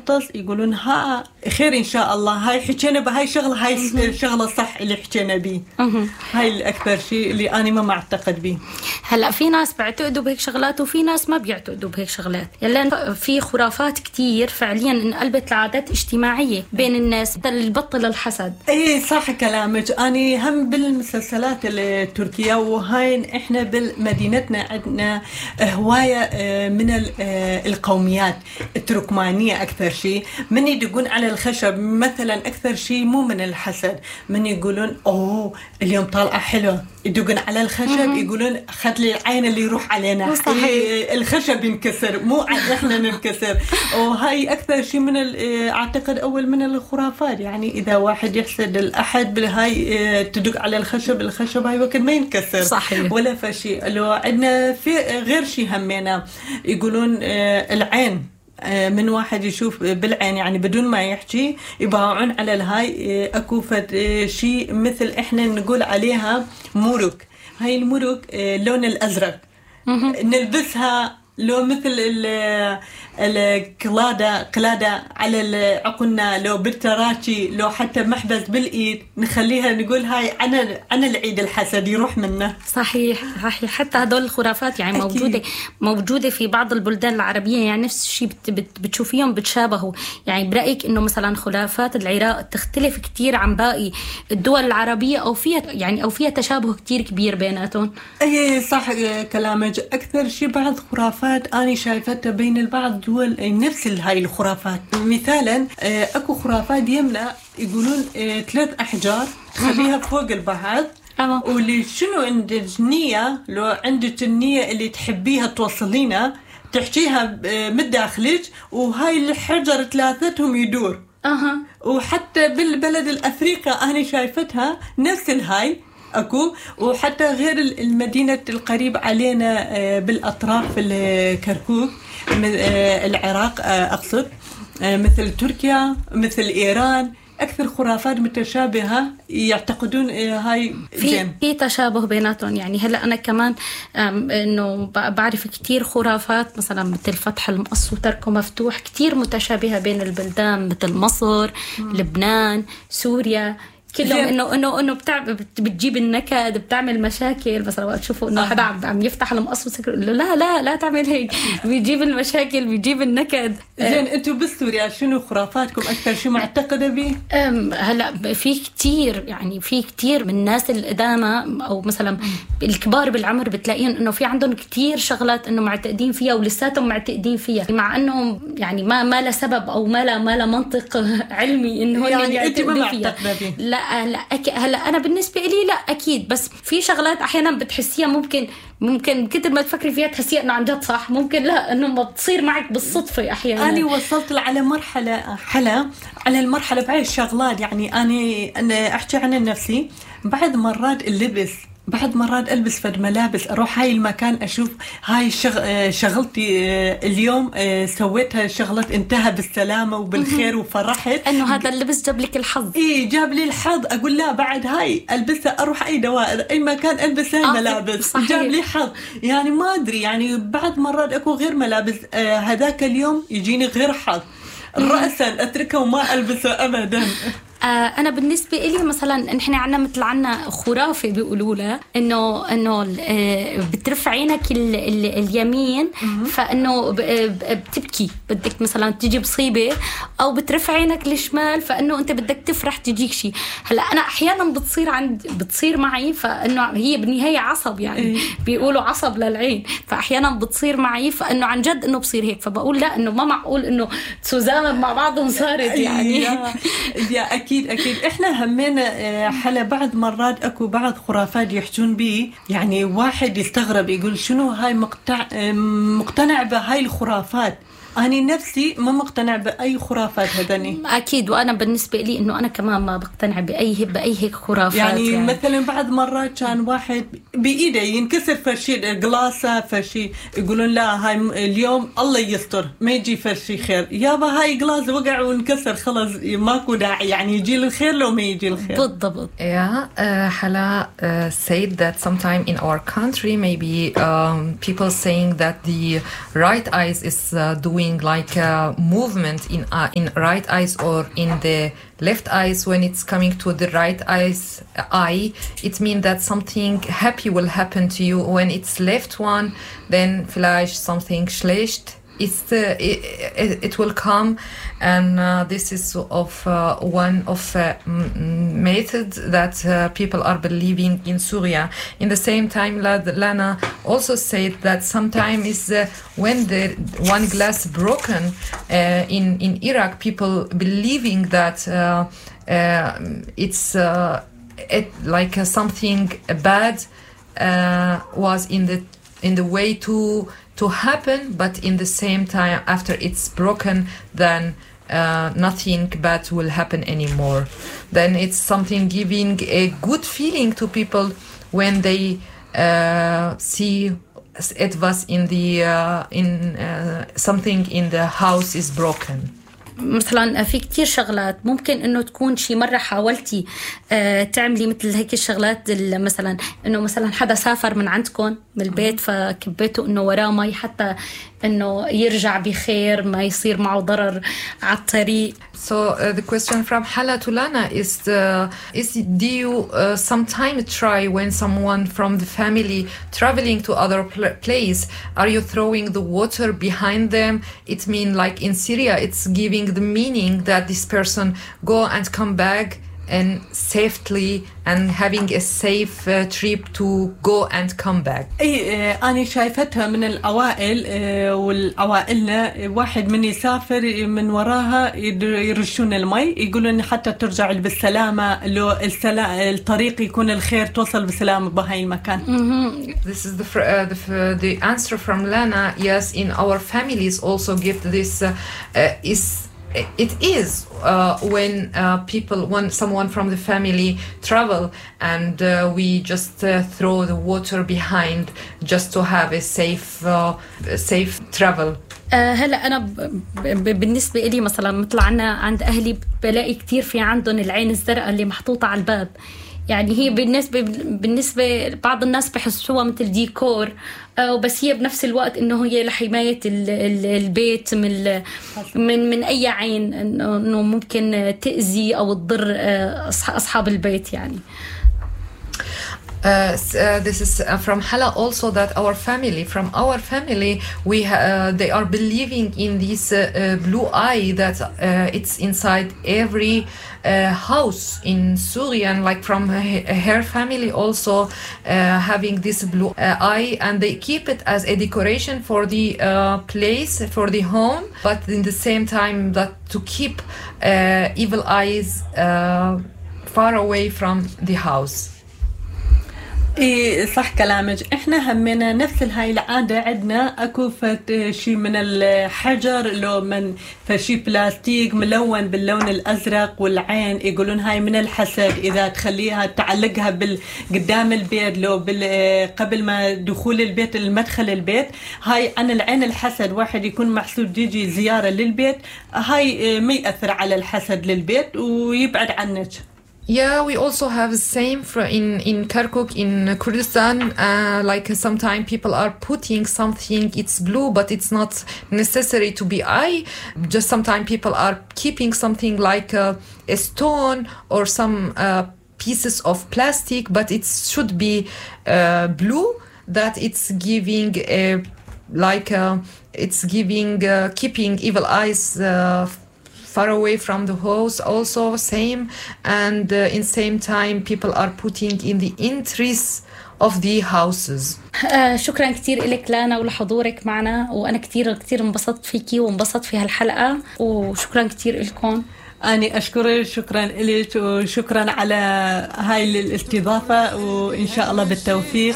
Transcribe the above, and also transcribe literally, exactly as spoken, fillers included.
يفطس يقولون ها خير إن شاء الله، هاي حكينا بهاي شغلة، هاي شغلة صح اللي حكينا بيه. هاي الأكثر شيء اللي أنا ما معتقد بيه. هلا في ناس بيعتقدوا بهيك شغلات وفي ناس ما بيعتقدوا بهيك شغلات، يلا في خرافات كتير فعليا انقلبت لعادات اجتماعية بين الناس اللي بطل الحسد. ايه صح كلامك. أنا هم بالمسلسلات التركية وهاي احنا بمدينتنا عندنا هواية من القوميات التركمانية أكثر شيء، من يدقون على الخشب مثلا أكثر شيء مو من الحسد، من يقولون أوه اليوم طالعة حلوة، يدقون على الخشب يقولون خد لي العين اللي يروح علينا، إيه الخشب ينكسر مو احنا ننكسر. وهاي أكثر شيء من أعتقد أول من الخرافات، يعني إذا واحد يحسد الأحد بالهاي تدق على الخشب، الخشب هاي وقت ما ينكسر صحيح. ولا فشي. لو عندنا في غير شيء همينا يقولون العين، من واحد يشوف بالعين يعني بدون ما يحكي يباوعون على الهاي اكو فد شيء مثل احنا نقول عليها مرك. هاي المرك اللون الازرق نلبسها لو مثل القلادة قلادة على عقلنا، لو بالتراكي، لو حتى محبس بالإيد نخليها نقول هاي عنا عنا العيد الحسد يروح منه. صحيح صحيح. حتى هدول الخرافات يعني أكيد. موجودة موجودة في بعض البلدان العربية، يعني نفس الشيء بت بت بتشوفيهم بتشابهوا. يعني برأيك إنه مثلا خرافات العراق تختلف كتير عن باقي الدول العربية أو فيها يعني أو فيها تشابه كتير كبير بيناتهم؟ أي صح كلامك. أكثر شيء بعض خرافات أنا شايفتها بين البعض دول نفس هاي الخرافات. مثالا اكو خرافات يمنا يقولون ثلاث احجار خليها فوق البعض، واللي شنو عندك نية، لو عندك النية اللي تحبيها توصلينا تحكيها من داخلك، وهاي الحجر ثلاثتهم يدور. أها. وحتى بالبلد الأفريقيا أنا شايفتها نفس الهاي أكو، وحتى غير المدينة القريب علينا بالأطراف الكركوك العراق أقصد، مثل تركيا مثل إيران، أكثر خرافات متشابهة يعتقدون هاي في في تشابه بيناتهم. يعني هلا أنا كمان إنه بعرف كتير خرافات مثلا مثل فتح المقص وتركه مفتوح كتير متشابهة بين البلدان، مثل مصر، م. لبنان، سوريا، كلهم انه انه انه بتعب بتجيب النكد، بتعمل مشاكل. بس لو تشوفوا انه حدا عم يفتح المقص وسكر لا لا لا تعمل هيك، بيجيب المشاكل بيجيب النكد. زين انتم بسوريا شنو خرافاتكم اكثر شيء معتقده به؟ هلا في كتير يعني في كتير من الناس القدامى او مثلا الكبار بالعمر بتلاقيهم انه في عندهم كتير شغلات انه معتقدين فيها ولساتهم معتقدين فيها، مع انهم يعني ما ما له سبب او ما له ما له منطق علمي انه يعني يعتقدوا فيها. لا لا أك... هلا أنا بالنسبة لي لا أكيد، بس في شغلات أحيانا بتحسيها ممكن ممكن كتر ما تفكري فيها تحسيها إنه عن جد صح، ممكن لا إنه ما بتصير معك بالصدفة أحيانا. أنا وصلت على مرحلة حلا على المرحلة بعد الشغلات، يعني أنا أنا أحكي عن نفسي، بعد مرات اللبس بعد مرات ألبس فد ملابس أروح هاي المكان أشوف هاي شغ... شغلتي اليوم سويتها شغلة انتهى بالسلامة وبالخير وفرحت إنه هذا اللبس جاب لك الحظ. إيه جاب لي الحظ. أقول لا بعد هاي ألبسها أروح أي دوائر أي مكان ألبس هاي آه ملابس صحيح. جاب لي حظ. يعني ما أدري يعني بعد مرات أكو غير ملابس آه هذاك اليوم يجيني غير حظ رأسا أتركه وما ألبسه أبدا. أنا بالنسبة إلي مثلا نحن عنا مثل عنا خرافة بيقولوا لها إنه إنه بترفع عينك ال ال اليمين فإنه بتبكي، بدك مثلا تيجي مصيبة، أو بترفع عينك الشمال فإنه أنت بدك تفرح تجيك شيء. هلا أنا أحيانا بتصير عند بتصير معي فإنه هي بالنهاية عصب يعني بيقولوا عصب للعين، فأحيانا بتصير معي فإنه عن جد إنه بصير هيك، فبقول لا إنه ما معقول إنه تسوزان مع بعضهم صارت يعني يا, يا أكيد أكيد إحنا همينا حلا بعض مرات أكو بعض خرافات يحجون بي، يعني واحد يستغرب يقول شنو هاي مقتنع مقتنع بهاي الخرافات. أنا نفسي ما مقتنع بأي خرافات هذني أكيد، وأنا بالنسبة لي إنه أنا كمان ما بقتنع بأي بأي هيك خرافات. يعني, يعني مثلا بعض مرات كان واحد بإيده ينكسر فرشي جلاسة فرشي يقولون لا هاي اليوم الله يستر ما يجي فرشي خير، يابا هاي جلاس وقع وانكسر خلاص ماكو داعي يعني يجي الخير لو ما يجي الخير. بالضبط. Yeah, uh, Hala uh, said that sometime in our country maybe um, people saying that the right eyes is uh, doing feeling like a movement in uh, in right eyes or in the left eyes. When it's coming to the right eyes eye, it means that something happy will happen to you. When it's left one, then vielleicht something schlecht. It's the, it, it, it will come, and uh, this is of uh, one of uh, m- methods that uh, people are believing in Syria. In the same time, Lana also said that sometimes is uh, when the one glass broken uh, in in Iraq, people believing that uh, uh, it's uh, it, like uh, something bad uh, was in the in the way to. to happen, but in the same time, after it's broken, then uh, nothing bad will happen anymore. Then it's something giving a good feeling to people when they uh, see it was in the uh, in uh, something in the house is broken. مثلا في كتير شغلات ممكن انه تكون شي مرة حاولتي آه تعملي مثل هيك الشغلات، مثلا انه مثلا حدا سافر من عندكم من البيت فكبيته انه وراه مي حتى انه يرجع بخير، ما يصير معه ضرر على الطريق. So uh, the question from Hala to Lana is uh, is do you uh, sometime try when someone from the family traveling to other pl- place, are you throwing the water behind them? It means like in Syria it's giving the meaning that this person go and come back and safely and having a safe uh, trip to go and come back. اي انا شايفتها من الاوائل والأوائلنا واحد من يسافر من وراها يرشون المي، يقولون حتى ترجع بالسلامه، لو الطريق يكون الخير توصل بسلامه بهاي المكان. This is the uh, the the answer from Lana. Yes, in our families also give this uh, uh, is it is uh, when uh, people, when someone from the family travel, and uh, we just uh, throw the water behind just to have a safe, uh, safe travel. أه هلا أنا بالنسبة إلي مثلا مثل عنا عند أهلي بلاقي كتير في عندهم العين الزرقاء اللي محطوطة على الباب، يعني هي بالنسبة بالنسبة بعض الناس بحسوها مثل ديكور، وبس هي بنفس الوقت إنه هي لحماية البيت من من من أي عين إنه ممكن تأذي أو تضر أصحاب البيت يعني. Uh, uh, this is uh, from Hala also, that our family, from our family, we uh, they are believing in this uh, uh, blue eye that uh, it's inside every uh, house in Syria, and like from her, her family also uh, having this blue uh, eye, and they keep it as a decoration for the uh, place, for the home, but in the same time that to keep uh, evil eyes uh, far away from the house. اي صح كلامك، احنا همنا نفس هاي العادة عندنا، اكو فت شي من الحجر لو من فشي بلاستيك ملون باللون الازرق، والعين يقولون هاي من الحسد، اذا تخليها تعلقها بال قدام البيت لو بال قبل ما دخول البيت المدخل البيت، هاي عن العين الحسد، واحد يكون محسود يجي زيارة للبيت، هاي ما يأثر على الحسد للبيت ويبعد عنك. Yeah, we also have the same for in in Kirkuk in Kurdistan. Uh, like sometimes people are putting something, it's blue, but it's not necessary to be eye. Just sometimes people are keeping something like a, a stone or some uh, pieces of plastic, but it should be uh, blue. That it's giving a like a, it's giving uh, keeping evil eyes. Uh, far away from the house also same, and uh, in same time people are putting in the entries of the houses. آه شكرا كتير لك لانا ولحضورك معنا، وانا كتير كتير انبسطت فيكي وانبسطت في هالحلقة، وشكرا كتير لكم. أنا أشكرك، شكرا لك وشكرا على هاي الاستضافة، وإن شاء الله بالتوفيق.